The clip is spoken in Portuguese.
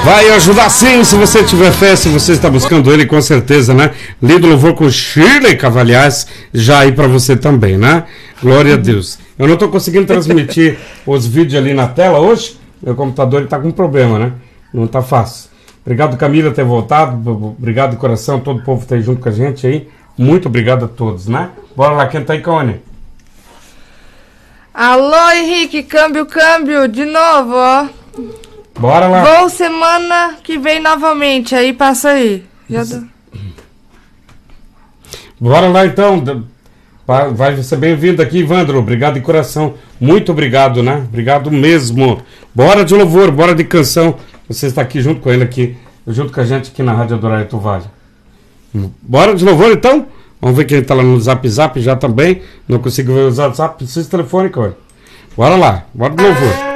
Vai ajudar sim, se você tiver fé, se você está buscando ele, com certeza, né? Lido louvor com Shirley Cavalhais, já aí para você também, né? Glória a Deus. Eu não estou conseguindo transmitir os vídeos ali na tela hoje, meu computador está com problema, né? Não está fácil. Obrigado, Camila, por ter voltado, obrigado de coração, todo o povo que está aí junto com a gente aí. Muito obrigado a todos, né? Bora lá, quem tá aí, Cone? Alô, Henrique, câmbio, de novo, ó. Bora lá. Vou semana que vem novamente, aí passa aí. Bora lá então. Vai ser bem-vindo aqui, Ivandro. Obrigado de coração. Muito obrigado, né? Obrigado mesmo. Bora de louvor, bora de canção. Você está aqui junto com ele aqui, junto com a gente aqui na Rádio Adorar do Vale. Bora de louvor então? Vamos ver quem está lá no Zap já também. Não consigo ver o Zap. Precisa de telefone, cara. Bora lá, bora de louvor.